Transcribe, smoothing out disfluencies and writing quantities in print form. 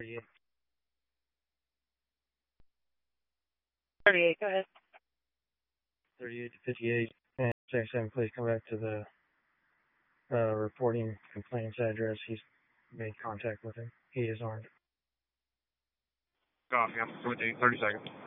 38, 38, go ahead. 38 to 58, and 7, please come back to the reporting complaints address. He's made contact with him. He is armed. Copy. I'm 30 seconds.